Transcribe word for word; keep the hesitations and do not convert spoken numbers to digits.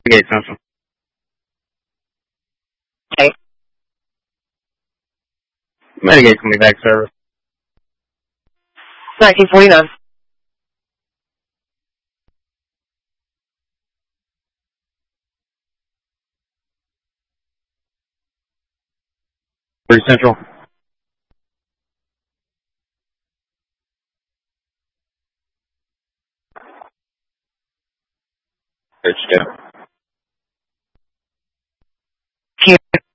Gate Central. Okay. Metagate coming back service. nineteen forty-nine. Three Central. Pitch down.